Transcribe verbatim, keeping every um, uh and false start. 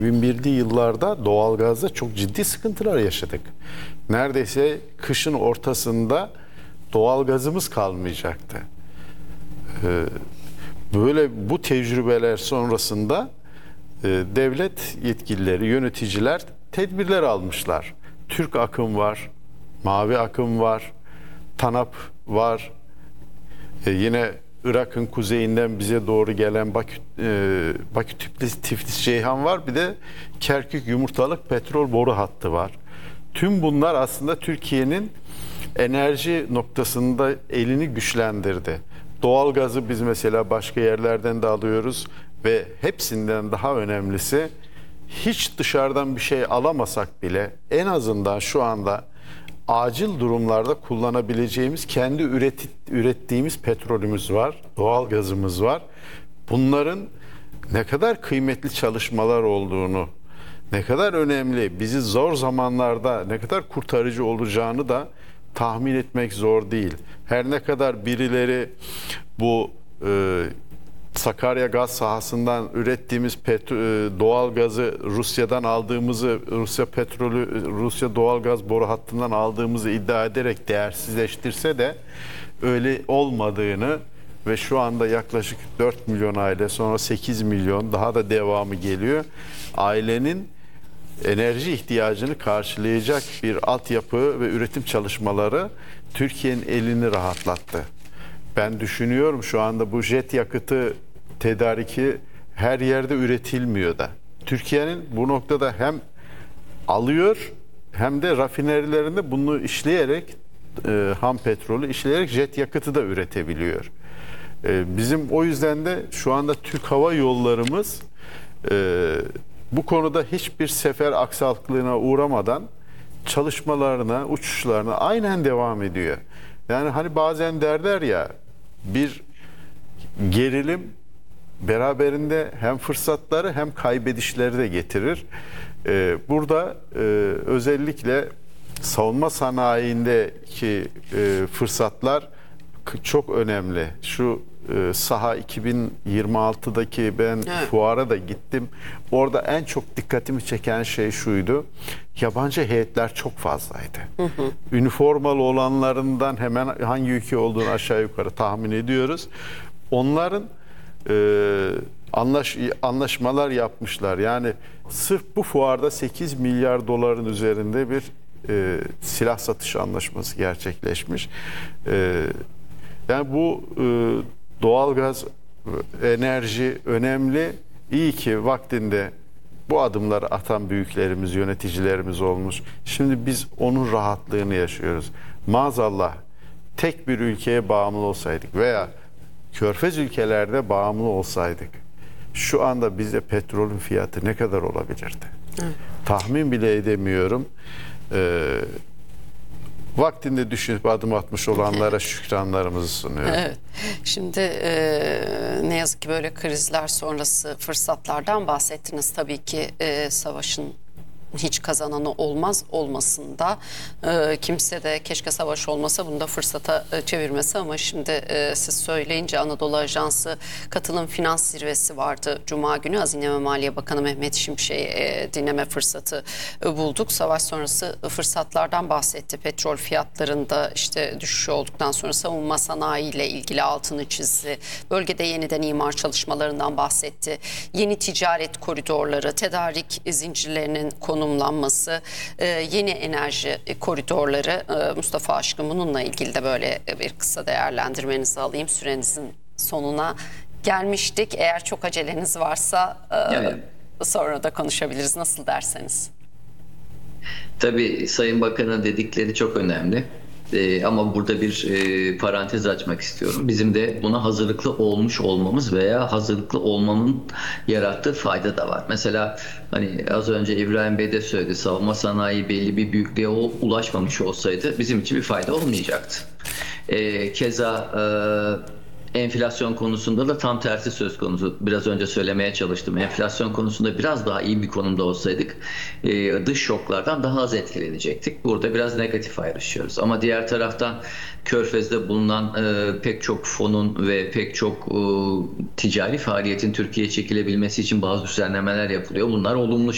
iki bin birli yıllarda doğalgazda çok ciddi sıkıntılar yaşadık. Neredeyse kışın ortasında doğalgazımız kalmayacaktı. Ee, böyle bu tecrübeler sonrasında e, devlet yetkilileri, yöneticiler tedbirler almışlar. Türk akım var, mavi akım var, TANAP var. Ee, yine Irak'ın kuzeyinden bize doğru gelen Bakü, e, Bakü Tiflis, Tiflis Ceyhan var. Bir de Kerkük Yumurtalık petrol boru hattı var. Tüm bunlar aslında Türkiye'nin enerji noktasında elini güçlendirdi. Doğalgazı biz mesela başka yerlerden de alıyoruz ve hepsinden daha önemlisi, hiç dışarıdan bir şey alamasak bile en azından şu anda acil durumlarda kullanabileceğimiz kendi üret, ürettiğimiz petrolümüz var, doğalgazımız var. Bunların ne kadar kıymetli çalışmalar olduğunu, ne kadar önemli, bizi zor zamanlarda ne kadar kurtarıcı olacağını da tahmin etmek zor değil. Her ne kadar birileri bu e, Sakarya gaz sahasından ürettiğimiz doğal gazı Rusya'dan aldığımızı, Rusya petrolü, Rusya doğal gaz boru hattından aldığımızı iddia ederek değersizleştirse de öyle olmadığını ve şu anda yaklaşık dört milyon aile, sonra sekiz milyon, daha da devamı geliyor, ailenin enerji ihtiyacını karşılayacak bir altyapı ve üretim çalışmaları Türkiye'nin elini rahatlattı. Ben düşünüyorum şu anda bu jet yakıtı tedariki her yerde üretilmiyor da. Türkiye'nin bu noktada hem alıyor hem de rafinerilerinde bunu işleyerek, e, ham petrolü işleyerek jet yakıtı da üretebiliyor. E, bizim o yüzden de şu anda Türk Hava Yollarımız e, bu konuda hiçbir sefer aksaklığına uğramadan çalışmalarına, uçuşlarına aynen devam ediyor. Yani hani bazen derler ya, bir gerilim beraberinde hem fırsatları hem kaybedişleri de getirir. Ee, burada e, özellikle savunma sanayindeki e, fırsatlar çok önemli. Şu e, saha iki bin yirmi altıdaki ben evet. fuara da gittim. Orada en çok dikkatimi çeken şey şuydu. Yabancı heyetler çok fazlaydı. Hı hı. Üniformalı olanlarından hemen hangi ülke olduğunu aşağı yukarı tahmin ediyoruz. Onların e, anlaş, anlaşmalar yapmışlar. Yani sırf bu fuarda sekiz milyar doların üzerinde bir e, silah satış anlaşması gerçekleşmiş. E, yani bu e, doğalgaz, enerji önemli. İyi ki vaktinde bu adımları atan büyüklerimiz, yöneticilerimiz olmuş. Şimdi biz onun rahatlığını yaşıyoruz. Maazallah tek bir ülkeye bağımlı olsaydık veya Körfez ülkelerde bağımlı olsaydık, şu anda bizde petrolün fiyatı ne kadar olabilirdi? Evet. Tahmin bile edemiyorum. Ee, vaktinde düşünüp adım atmış olanlara şükranlarımızı sunuyorum. Evet. Şimdi e, ne yazık ki böyle krizler sonrası fırsatlardan bahsettiniz. Tabii ki e, savaşın hiç kazananı olmaz, olmasında e, kimse de keşke savaş olmasa bunu da fırsata e, çevirmesi, ama şimdi e, siz söyleyince Anadolu Ajansı katılım finans zirvesi vardı Cuma günü. Hazine ve Maliye Bakanı Mehmet Şimşek'i e, dinleme fırsatı e, bulduk. Savaş sonrası fırsatlardan bahsetti. Petrol fiyatlarında işte düşüş olduktan sonra savunma sanayi ile ilgili altını çizdi. Bölgede yeniden imar çalışmalarından bahsetti. Yeni ticaret koridorları, tedarik zincirlerinin konu konumlanması, yeni enerji koridorları. Mustafa Aşkın, bununla ilgili de böyle bir kısa değerlendirmenizi alayım. Sürenizin sonuna gelmiştik. Eğer çok aceleniz varsa evet. sonra da konuşabiliriz. Nasıl derseniz. Tabii Sayın Bakan'ın dedikleri çok önemli. Ee, ama burada bir e, parantez açmak istiyorum. Bizim de buna hazırlıklı olmuş olmamız veya hazırlıklı olmamın yarattığı fayda da var. Mesela hani az önce İbrahim Bey de söyledi, savunma sanayi belli bir büyüklüğe ulaşmamış olsaydı bizim için bir fayda olmayacaktı. Ee, keza e, enflasyon konusunda da tam tersi söz konusu. Biraz önce söylemeye çalıştım. Enflasyon konusunda biraz daha iyi bir konumda olsaydık e, dış şoklardan daha az etkilenecektik. Burada biraz negatif ayrışıyoruz. Ama diğer taraftan Körfez'de bulunan e, pek çok fonun ve pek çok e, ticari faaliyetin Türkiye'ye çekilebilmesi için bazı düzenlemeler yapılıyor. Bunlar olumlu